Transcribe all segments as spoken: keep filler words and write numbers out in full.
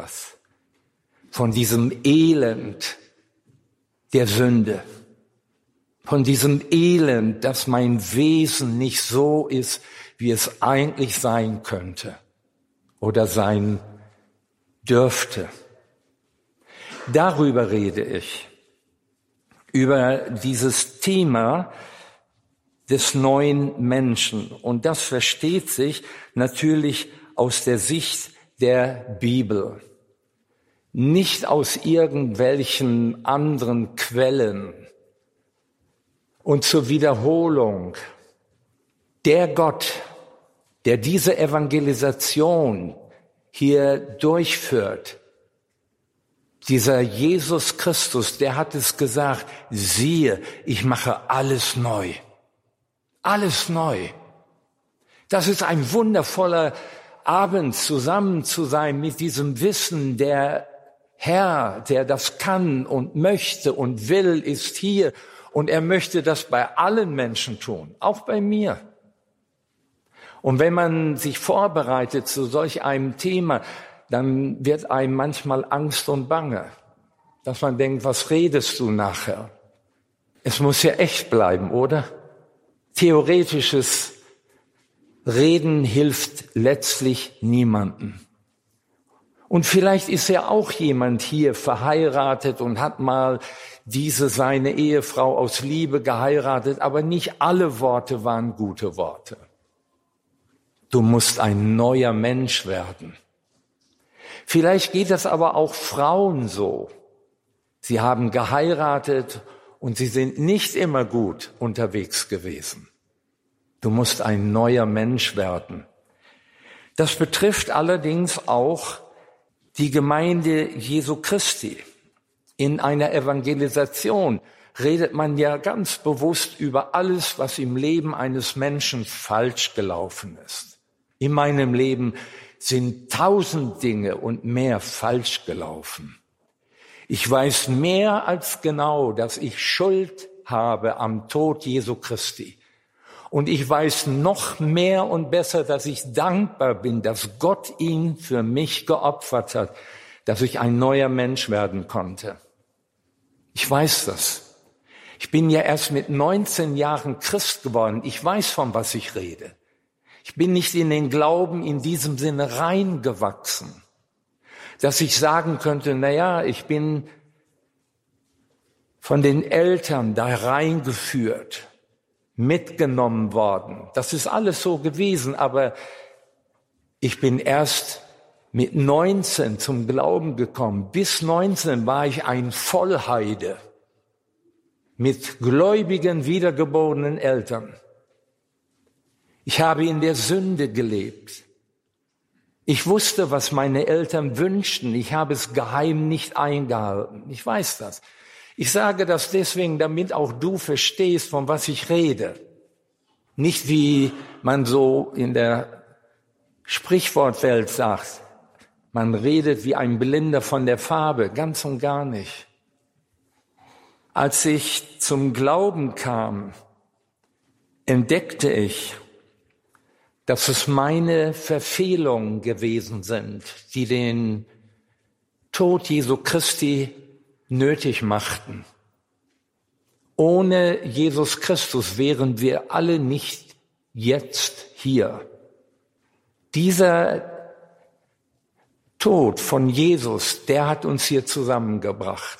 etwas. Von diesem Elend der Sünde. Von diesem Elend, dass mein Wesen nicht so ist, wie es eigentlich sein könnte oder sein dürfte. Darüber rede ich. Über dieses Thema des neuen Menschen. Und das versteht sich natürlich aus der Sicht der Bibel. Nicht aus irgendwelchen anderen Quellen. Und zur Wiederholung, der Gott, der diese Evangelisation hier durchführt, dieser Jesus Christus, der hat es gesagt, siehe, ich mache alles neu. Alles neu. Das ist ein wundervoller Abend, zusammen zu sein mit diesem Wissen, der Herr, der das kann und möchte und will, ist hier. Und er möchte das bei allen Menschen tun, auch bei mir. Und wenn man sich vorbereitet zu solch einem Thema, dann wird einem manchmal Angst und Bange, dass man denkt, was redest du nachher? Es muss ja echt bleiben, oder? Theoretisches Reden hilft letztlich niemandem. Und vielleicht ist ja auch jemand hier verheiratet und hat mal diese seine Ehefrau aus Liebe geheiratet, aber nicht alle Worte waren gute Worte. Du musst ein neuer Mensch werden. Vielleicht geht es aber auch Frauen so. Sie haben geheiratet und sie sind nicht immer gut unterwegs gewesen. Du musst ein neuer Mensch werden. Das betrifft allerdings auch die Gemeinde Jesu Christi. In einer Evangelisation redet man ja ganz bewusst über alles, was im Leben eines Menschen falsch gelaufen ist. In meinem Leben sind tausend Dinge und mehr falsch gelaufen. Ich weiß mehr als genau, dass ich Schuld habe am Tod Jesu Christi. Und ich weiß noch mehr und besser, dass ich dankbar bin, dass Gott ihn für mich geopfert hat, dass ich ein neuer Mensch werden konnte. Ich weiß das. Ich bin ja erst mit neunzehn Jahren Christ geworden. Ich weiß, von was ich rede. Ich bin nicht in den Glauben in diesem Sinne reingewachsen, dass ich sagen könnte, na ja, ich bin von den Eltern da reingeführt, mitgenommen worden. Das ist alles so gewesen, aber ich bin erst mit neunzehn zum Glauben gekommen. Bis neunzehn war ich ein Vollheide mit gläubigen, wiedergeborenen Eltern. Ich habe in der Sünde gelebt. Ich wusste, was meine Eltern wünschten. Ich habe es geheim nicht eingehalten. Ich weiß das. Ich sage das deswegen, damit auch du verstehst, von was ich rede. Nicht wie man so in der Sprichwortwelt sagt, man redet wie ein Blinder von der Farbe, ganz und gar nicht. Als ich zum Glauben kam, entdeckte ich, dass es meine Verfehlungen gewesen sind, die den Tod Jesu Christi nötig machten. Ohne Jesus Christus wären wir alle nicht jetzt hier. Dieser Tod von Jesus, der hat uns hier zusammengebracht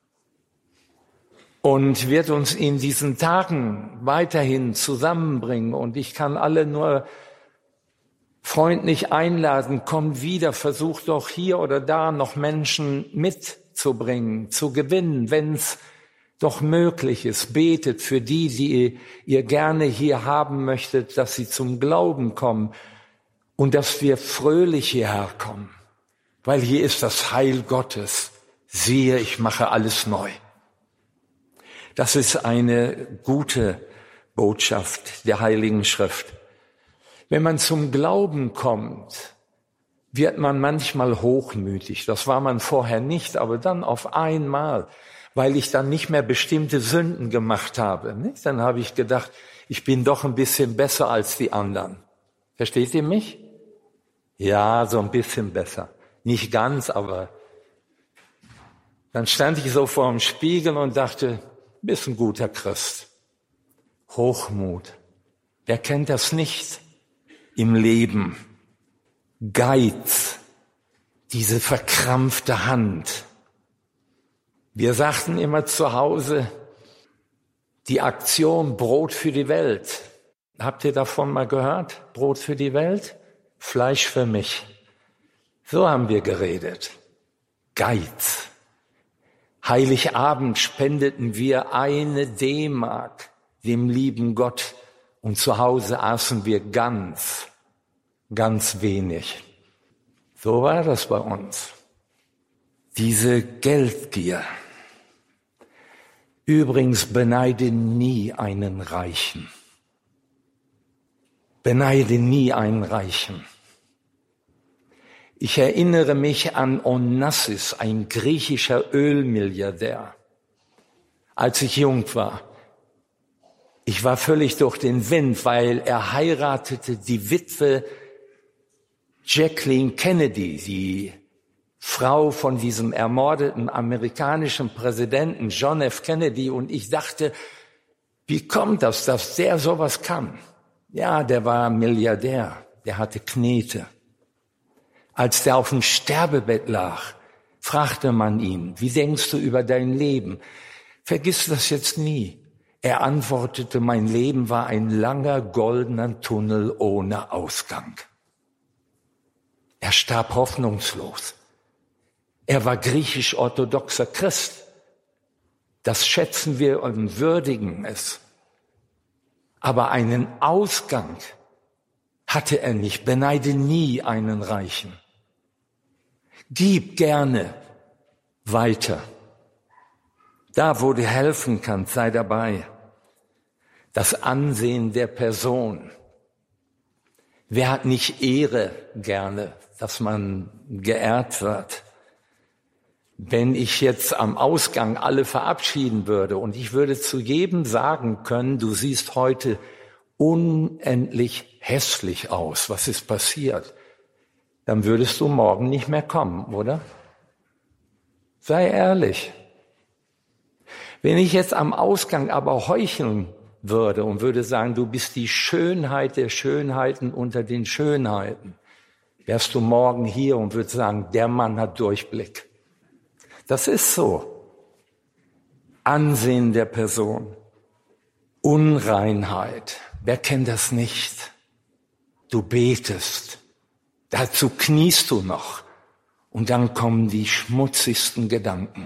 und wird uns in diesen Tagen weiterhin zusammenbringen. Und ich kann alle nur freundlich einladen, komm wieder, versuch doch hier oder da noch Menschen mitzubringen, zu gewinnen, wenn es doch möglich ist. Betet für die, die ihr gerne hier haben möchtet, dass sie zum Glauben kommen und dass wir fröhlich hierher kommen, weil hier ist das Heil Gottes. Siehe, ich mache alles neu. Das ist eine gute Botschaft der Heiligen Schrift. Wenn man zum Glauben kommt, wird man manchmal hochmütig. Das war man vorher nicht, aber dann auf einmal, weil ich dann nicht mehr bestimmte Sünden gemacht habe. Nicht? Dann habe ich gedacht, ich bin doch ein bisschen besser als die anderen. Versteht ihr mich? Ja, so ein bisschen besser. Nicht ganz, aber dann stand ich so vor dem Spiegel und dachte, bist ein guter Christ. Hochmut. Wer kennt das nicht im Leben? Geiz. Diese verkrampfte Hand. Wir sagten immer zu Hause, die Aktion Brot für die Welt. Habt ihr davon mal gehört? Brot für die Welt? Fleisch für mich. So haben wir geredet. Geiz. Heiligabend spendeten wir eine D-Mark dem lieben Gott und zu Hause aßen wir ganz, ganz wenig. So war das bei uns. Diese Geldgier. Übrigens, beneide nie einen Reichen. Beneide nie einen Reichen. Ich erinnere mich an Onassis, ein griechischer Ölmilliardär, als ich jung war. Ich war völlig durch den Wind, weil er heiratete die Witwe Jacqueline Kennedy, die Frau von diesem ermordeten amerikanischen Präsidenten John F. Kennedy. Und ich dachte, wie kommt das, dass der sowas kann? Ja, der war Milliardär, der hatte Knete. Als der auf dem Sterbebett lag, fragte man ihn, wie denkst du über dein Leben? Vergiss das jetzt nie. Er antwortete, mein Leben war ein langer goldener Tunnel ohne Ausgang. Er starb hoffnungslos. Er war griechisch-orthodoxer Christ. Das schätzen wir und würdigen es. Aber einen Ausgang hatte er nicht. Beneide nie einen Reichen. Gib gerne weiter. Da, wo du helfen kannst, sei dabei. Das Ansehen der Person. Wer hat nicht Ehre gerne, dass man geehrt wird? Wenn ich jetzt am Ausgang alle verabschieden würde und ich würde zu jedem sagen können, du siehst heute unendlich hässlich aus, was ist passiert? Dann würdest du morgen nicht mehr kommen, oder? Sei ehrlich. Wenn ich jetzt am Ausgang aber heucheln würde und würde sagen, du bist die Schönheit der Schönheiten unter den Schönheiten, wärst du morgen hier und würdest sagen, der Mann hat Durchblick. Das ist so. Ansehen der Person. Unreinheit. Wer kennt das nicht? Du betest. Dazu kniest du noch. Und dann kommen die schmutzigsten Gedanken.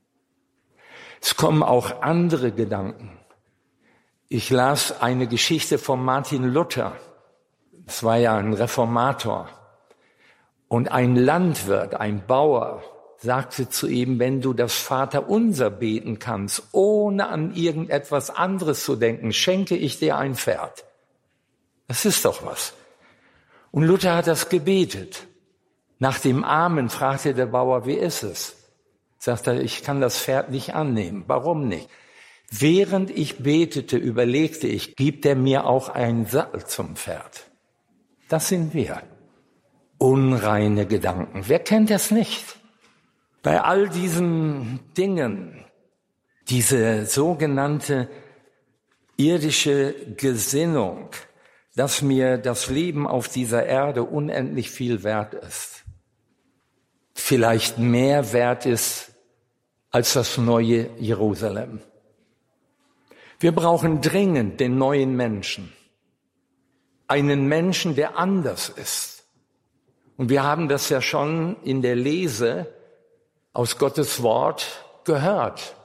Es kommen auch andere Gedanken. Ich las eine Geschichte von Martin Luther. Das war ja ein Reformator. Und ein Landwirt, ein Bauer, sagte zu ihm, wenn du das Vaterunser beten kannst, ohne an irgendetwas anderes zu denken, schenke ich dir ein Pferd. Das ist doch was. Und Luther hat das gebetet. Nach dem Amen fragte der Bauer, wie ist es? Sagt er, ich kann das Pferd nicht annehmen. Warum nicht? Während ich betete, überlegte ich, gibt er mir auch einen Sattel zum Pferd? Das sind wir. Unreine Gedanken. Wer kennt das nicht? Bei all diesen Dingen, diese sogenannte irdische Gesinnung, dass mir das Leben auf dieser Erde unendlich viel wert ist, vielleicht mehr wert ist als das neue Jerusalem. Wir brauchen dringend den neuen Menschen, einen Menschen, der anders ist. Und wir haben das ja schon in der Lese aus Gottes Wort gehört.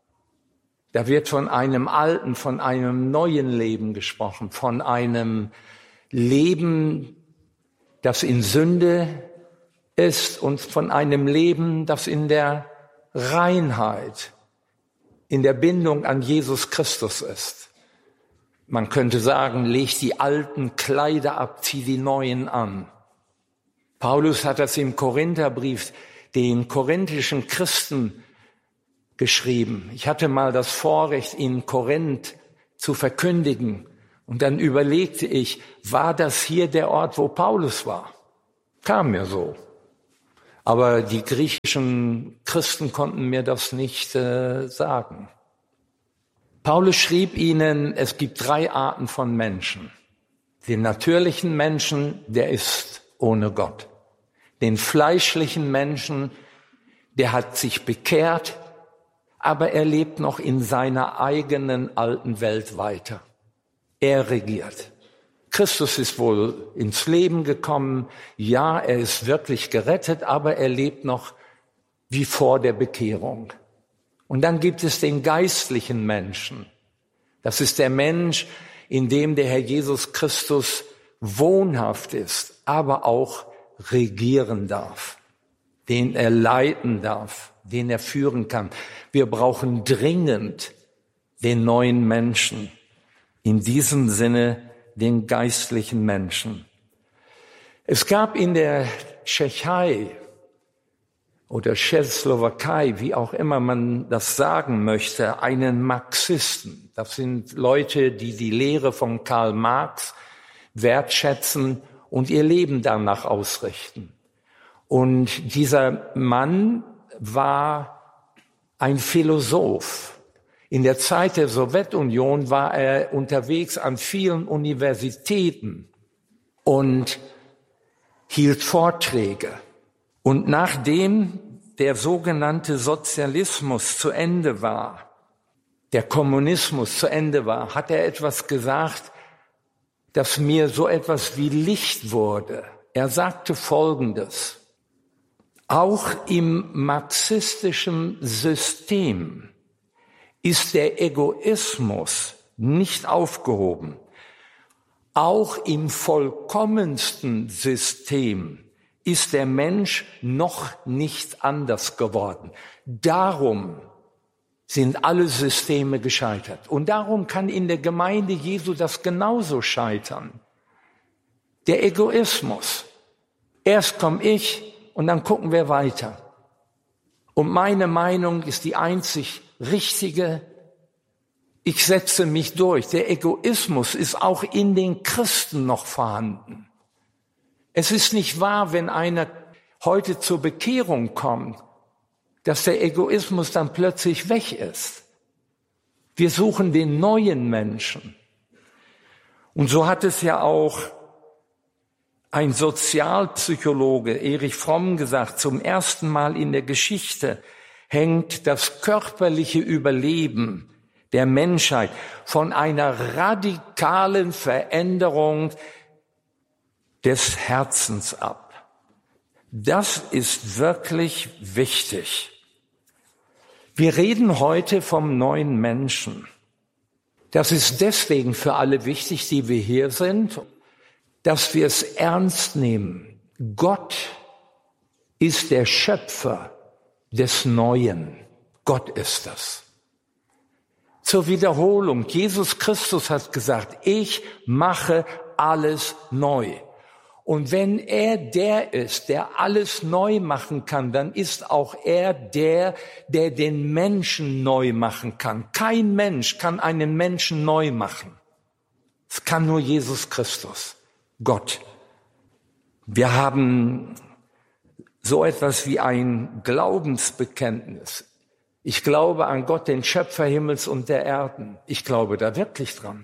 Da wird von einem alten, von einem neuen Leben gesprochen, von einem Leben, das in Sünde ist und von einem Leben, das in der Reinheit, in der Bindung an Jesus Christus ist. Man könnte sagen, leg die alten Kleider ab, zieh die neuen an. Paulus hat das im Korintherbrief den korinthischen Christen geschrieben. Ich hatte mal das Vorrecht, in Korinth zu verkündigen. Und dann überlegte ich, war das hier der Ort, wo Paulus war? Kam mir so. Aber die griechischen Christen konnten mir das nicht äh, sagen. Paulus schrieb ihnen, es gibt drei Arten von Menschen. Den natürlichen Menschen, der ist ohne Gott. Den fleischlichen Menschen, der hat sich bekehrt, aber er lebt noch in seiner eigenen alten Welt weiter. Er regiert. Christus ist wohl ins Leben gekommen. Ja, er ist wirklich gerettet, aber er lebt noch wie vor der Bekehrung. Und dann gibt es den geistlichen Menschen. Das ist der Mensch, in dem der Herr Jesus Christus wohnhaft ist, aber auch regieren darf, den er leiten darf, den er führen kann. Wir brauchen dringend den neuen Menschen, in diesem Sinne den geistlichen Menschen. Es gab in der Tschechei oder Tschechoslowakei, wie auch immer man das sagen möchte, einen Marxisten. Das sind Leute, die die Lehre von Karl Marx wertschätzen und ihr Leben danach ausrichten. Und dieser Mann war ein Philosoph. In der Zeit der Sowjetunion war er unterwegs an vielen Universitäten und hielt Vorträge. Und nachdem der sogenannte Sozialismus zu Ende war, der Kommunismus zu Ende war, hat er etwas gesagt, das mir so etwas wie Licht wurde. Er sagte Folgendes: Auch im marxistischen System ist der Egoismus nicht aufgehoben. Auch im vollkommensten System ist der Mensch noch nicht anders geworden. Darum sind alle Systeme gescheitert. Und darum kann in der Gemeinde Jesu das genauso scheitern. Der Egoismus. Erst komme ich und dann gucken wir weiter. Und meine Meinung ist die einzig richtige. Ich setze mich durch. Der Egoismus ist auch in den Christen noch vorhanden. Es ist nicht wahr, wenn einer heute zur Bekehrung kommt, dass der Egoismus dann plötzlich weg ist. Wir suchen den neuen Menschen. Und so hat es ja auch ein Sozialpsychologe, Erich Fromm, gesagt, zum ersten Mal in der Geschichte hängt das körperliche Überleben der Menschheit von einer radikalen Veränderung des Herzens ab. Das ist wirklich wichtig. Wir reden heute vom neuen Menschen. Das ist deswegen für alle wichtig, die wir hier sind, dass wir es ernst nehmen. Gott ist der Schöpfer des Neuen. Gott ist das. Zur Wiederholung, Jesus Christus hat gesagt, ich mache alles neu. Und wenn er der ist, der alles neu machen kann, dann ist auch er der, der den Menschen neu machen kann. Kein Mensch kann einen Menschen neu machen. Es kann nur Jesus Christus, Gott. Wir haben so etwas wie ein Glaubensbekenntnis. Ich glaube an Gott, den Schöpfer Himmels und der Erden. Ich glaube da wirklich dran.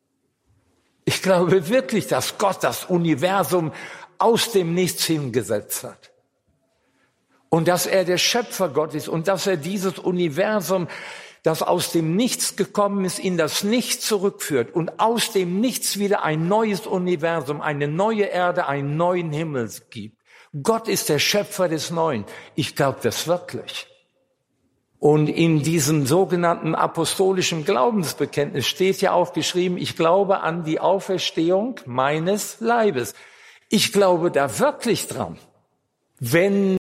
Ich glaube wirklich, dass Gott das Universum aus dem Nichts hingesetzt hat. Und dass er der Schöpfer Gott ist und dass er dieses Universum, das aus dem Nichts gekommen ist, in das Nichts zurückführt und aus dem Nichts wieder ein neues Universum, eine neue Erde, einen neuen Himmel gibt. Gott ist der Schöpfer des Neuen. Ich glaube das wirklich. Und in diesem sogenannten apostolischen Glaubensbekenntnis steht ja auch geschrieben, ich glaube an die Auferstehung meines Leibes. Ich glaube da wirklich dran. Wenn